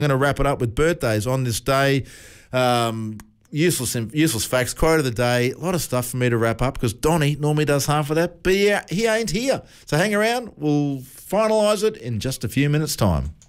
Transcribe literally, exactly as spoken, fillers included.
I'm going to wrap it up with birthdays on this day. Um, useless useless facts, quote of the day. A lot of stuff for me to wrap up because Donnie normally does half of that. But yeah, he ain't here. So hang around. We'll finalise it in just a few minutes' time.